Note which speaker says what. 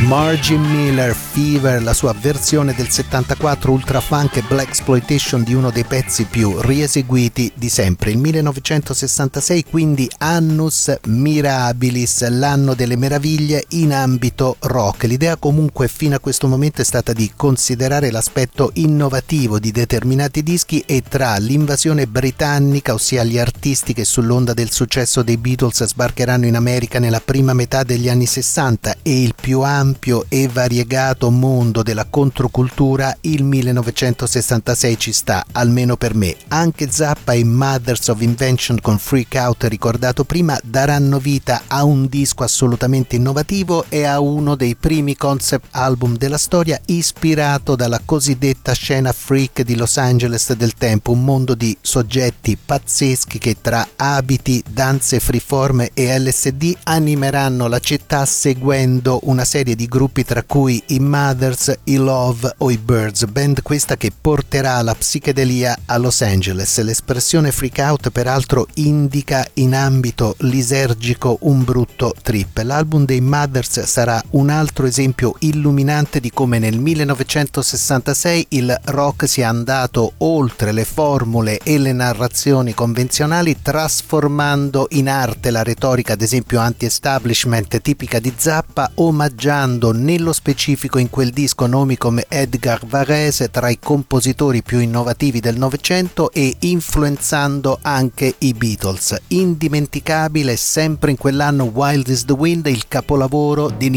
Speaker 1: Margie Miller, Fever, la sua versione del 74 ultra funk e blaxploitation di uno dei pezzi più rieseguiti di sempre. Il 1966 quindi annus mirabilis, l'anno delle meraviglie in ambito rock. L'idea comunque fino a questo momento è stata di considerare l'aspetto innovativo di determinati dischi e tra l'invasione britannica, ossia gli artisti che sull'onda del successo dei Beatles sbarcheranno in America nella prima metà degli anni 60 e il più ampio e variegato mondo della controcultura, il 1966 ci sta, almeno per me. Anche Zappa e Mothers of Invention con Freak Out, ricordato prima, daranno vita a un disco assolutamente innovativo e a uno dei primi concept album della storia, ispirato dalla cosiddetta scena freak di Los Angeles del tempo, un mondo di soggetti pazzeschi che tra abiti, danze freeform e LSD animeranno la città seguendo una serie di gruppi tra cui i Mothers, i Love o i Birds, band questa che porterà la psichedelia a Los Angeles. L'espressione freak out peraltro indica in ambito lisergico un brutto trip. L'album dei Mothers sarà un altro esempio illuminante di come nel 1966 il rock sia andato oltre le formule e le narrazioni convenzionali, trasformando in arte la retorica ad esempio anti-establishment tipica di Zappa, omaggiando nello specifico in quel disco nomi come Edgar Varese tra i compositori più innovativi del Novecento e influenzando anche i Beatles. Indimenticabile sempre in quell'anno Wild is the Wind, il capolavoro di